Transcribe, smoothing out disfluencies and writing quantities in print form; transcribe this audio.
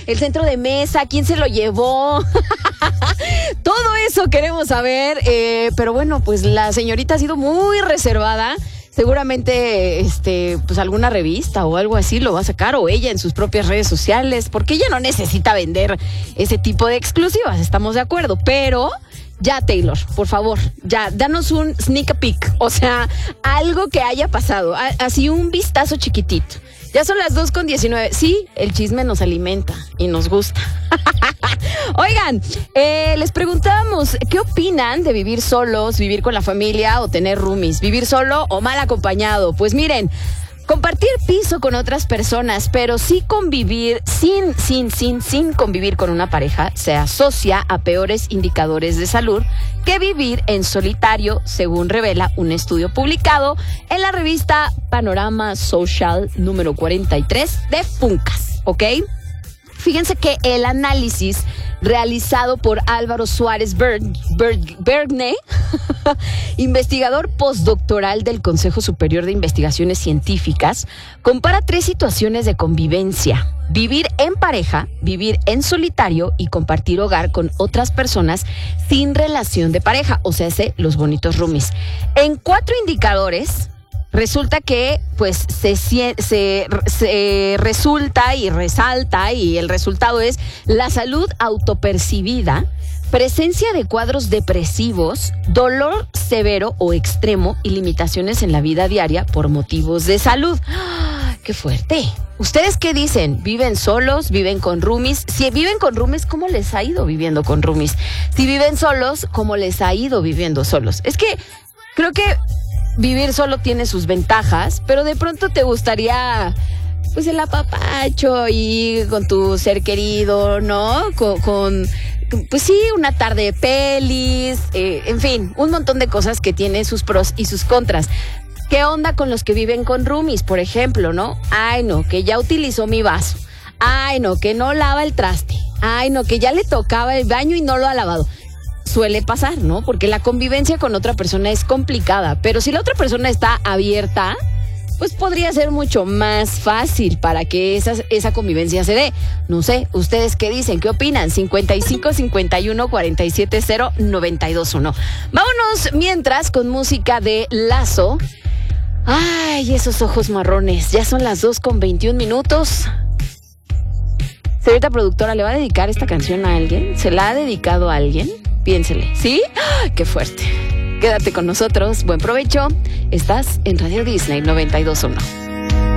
el centro de mesa, quién se lo llevó. Todo eso queremos saber, pero bueno, pues la señorita ha sido muy reservada. Seguramente pues alguna revista o algo así lo va a sacar, o ella en sus propias redes sociales, porque ella no necesita vender ese tipo de exclusivas, estamos de acuerdo, pero ya, Taylor, por favor, ya, danos un sneak peek, o sea, algo que haya pasado, así un vistazo chiquitito. Ya son las 2:19. Sí, el chisme nos alimenta y nos gusta. Oigan, les preguntábamos, ¿qué opinan de vivir solos, vivir con la familia o tener roomies? ¿Vivir solo o mal acompañado? Pues miren, compartir piso con otras personas, pero sí convivir, sin convivir con una pareja, se asocia a peores indicadores de salud que vivir en solitario, según revela un estudio publicado en la revista Panorama Social número 43 de Funcas, ¿ok? Fíjense que el análisis realizado por Álvaro Suárez Bergne, investigador postdoctoral del Consejo Superior de Investigaciones Científicas, compara 3 situaciones de convivencia: vivir en pareja, vivir en solitario y compartir hogar con otras personas sin relación de pareja, o sea, los bonitos roomies. En 4 indicadores resulta que pues se resulta y resalta, y el resultado es la salud autopercibida, presencia de cuadros depresivos, dolor severo o extremo y limitaciones en la vida diaria por motivos de salud. ¡Ah, qué fuerte! ¿Ustedes qué dicen? ¿Viven solos? ¿Viven con roomies? Si viven con roomies, ¿cómo les ha ido viviendo con roomies? Si viven solos, ¿cómo les ha ido viviendo solos? Es que creo que vivir solo tiene sus ventajas, pero de pronto te gustaría pues el apapacho y con tu ser querido, ¿no? Con pues sí, una tarde de pelis, en fin, un montón de cosas que tienen sus pros y sus contras. ¿Qué onda con los que viven con roomies, por ejemplo, no? Ay, no, que ya utilizó mi vaso. Ay, no, que no lava el traste. Ay, no, que ya le tocaba el baño y no lo ha lavado. Suele pasar, ¿no? Porque la convivencia con otra persona es complicada, pero si la otra persona está abierta, pues podría ser mucho más fácil para que esa convivencia se dé. No sé, ¿ustedes qué dicen? ¿Qué opinan? 55 51 47 0 92 1. Vámonos mientras con música de Lazo. Ay, esos ojos marrones. Ya son las 2:21. Señorita productora, ¿le va a dedicar esta canción a alguien? ¿Se la ha dedicado a alguien? Piénsele, ¿sí? ¡Ah, qué fuerte! Quédate con nosotros, buen provecho. Estás en Radio Disney 92.1.